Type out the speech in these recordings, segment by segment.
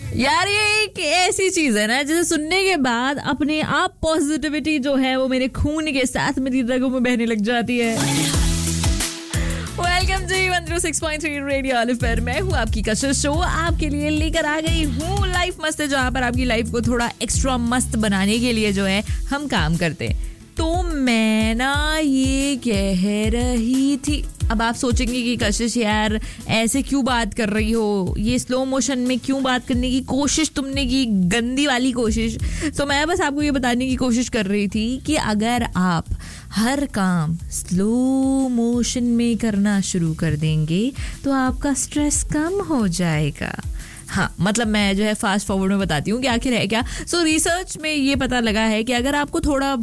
यार ये एक ऐसी चीज है ना जिसे सुनने के बाद अपने आप पॉजिटिविटी जो है वो मेरे खून के साथ मेरी रगों में बहने लग जाती है। वेलकम टू 106.3 रेडियो ऑलिव पर मैं हूँ आपकी कशिश शो आपके लिए लेकर आ गई हूँ लाइफ मस्त है, जहाँ पर आपकी लाइफ को थोड़ा एक्स्ट्रा मस्त बनाने के लिए जो है हम काम करते हैं। तो मैं ना ये कह रही थी, अब आप सोचेंगे कि कशिश यार ऐसे क्यों बात कर रही हो, ये स्लो मोशन में क्यों बात करने की कोशिश तुमने की, गंदी वाली कोशिश। तो मैं बस आपको ये बताने की कोशिश कर रही थी कि अगर आप हर काम स्लो मोशन में करना शुरू कर देंगे तो आपका स्ट्रेस कम हो जाएगा। हाँ, मतलब मैं जो है फास्ट फॉरवर्ड में बताती हूँ कि आखिर है क्या। सो रिसर्च में ये पता लगा है कि अगर आपको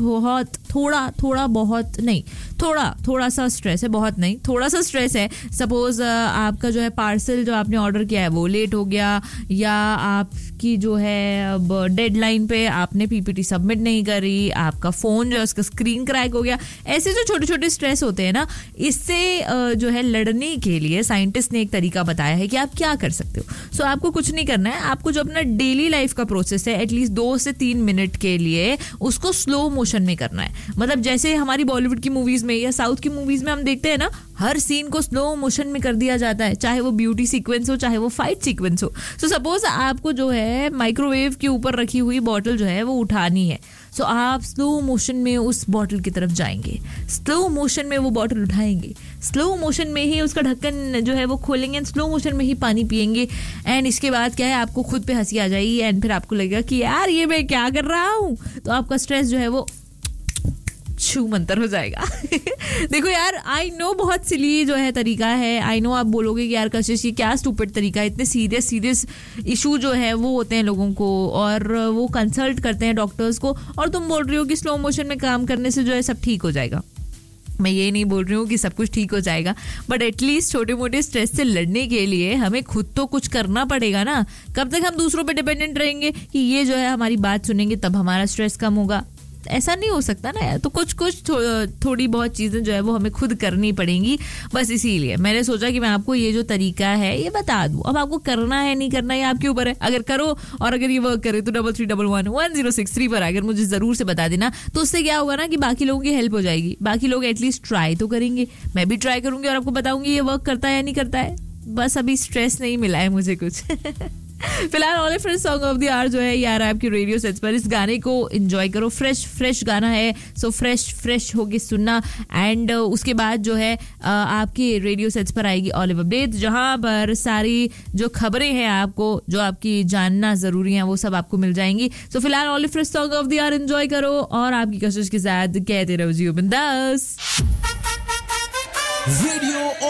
थोड़ा सा स्ट्रेस है, बहुत नहीं, थोड़ा सा स्ट्रेस है, सपोज आपका जो है पार्सल जो आपने ऑर्डर किया है वो लेट हो गया, या आपकी जो है अब डेडलाइन पे आपने पीपीटी सबमिट नहीं करी, आपका फ़ोन जो है उसका स्क्रीन क्रैक हो गया, ऐसे जो छोटे छोटे स्ट्रेस होते हैं ना, इससे जो है लड़ने के लिए साइंटिस्ट ने एक तरीका बताया है कि आप क्या कर सकते हो। सो आपको कुछ नहीं करना है, आपको जो अपना डेली लाइफ का प्रोसेस है एटलीस्ट 2 से 3 मिनट के लिए उसको स्लो मोशन में करना है। मतलब जैसे हमारी बॉलीवुड की मूवीज में या साउथ की मूवीज में हम देखते हैं ना, हर सीन को स्लो मोशन में कर दिया जाता है, चाहे वो ब्यूटी सीक्वेंस हो चाहे वो फाइट सीक्वेंस हो। सो सपोज आपको जो है माइक्रोवेव के ऊपर रखी हुई बॉटल जो है वो उठानी है, सो आप स्लो मोशन में उस बॉटल की तरफ जाएंगे, स्लो मोशन में वो बॉटल उठाएंगे, स्लो मोशन में ही उसका ढक्कन जो है वो खोलेंगे, स्लो मोशन में ही पानी पिएंगे। एंड इसके बाद क्या है, आपको खुद पे हंसी आ जाएगी एंड फिर आपको लगेगा कि यार ये मैं क्या कर रहा हूँ, तो आपका स्ट्रेस जो है वो छू मंतर हो जाएगा। देखो यार, आई नो बहुत सिली जो है तरीका है, आई नो आप बोलोगे कि यार कशिश ये क्या स्टूपिड तरीका है, इतने सीरियस इशू जो है वो होते हैं लोगों को और वो कंसल्ट करते हैं डॉक्टर्स को, और तुम बोल रही हो कि स्लो मोशन में काम करने से जो है सब ठीक हो जाएगा। मैं ये नहीं बोल रही हूँ कि सब कुछ ठीक हो जाएगा, बट एटलीस्ट छोटे मोटे स्ट्रेस से लड़ने के लिए हमें खुद तो कुछ करना पड़ेगा ना। कब तक हम दूसरों पे डिपेंडेंट रहेंगे कि ये जो है हमारी बात सुनेंगे तब हमारा स्ट्रेस कम होगा, ऐसा नहीं हो सकता ना यार। तो कुछ थोड़ी बहुत चीज़ें जो है वो हमें खुद करनी पड़ेंगी। बस इसीलिए मैंने सोचा कि मैं आपको ये जो तरीका है ये बता दूं। अब आपको करना है नहीं करना ये आपके ऊपर है, अगर करो और अगर ये वर्क करे तो 33111063 पर अगर मुझे ज़रूर से बता देना। तो उससे क्या होगा ना कि बाकी लोगों की हेल्प हो जाएगी, बाकी लोग एटलीस्ट ट्राई तो करेंगे, मैं भी ट्राई करूंगी और आपको बताऊंगी ये वर्क करता है या नहीं करता है। बस अभी स्ट्रेस नहीं मिला है मुझे कुछ। फिलहाल olive fresh song of the our जो है यार आपकी रेडियो सेट्स पर, इस गाने को एंजॉय करो। फ्रेश गाना है, सो फ्रेश होके सुनना। एंड उसके बाद जो है आपकी रेडियो सेट्स पर आएगी ऑलिव अपडेट, जहां पर सारी जो खबरें हैं आपको जो आपकी जानना जरूरी है वो सब आपको मिल जाएंगी। सो फिलहाल olive fresh song of the our enjoy करो और आपकी कशिश के साथ कहते रहो जियो बिंदास।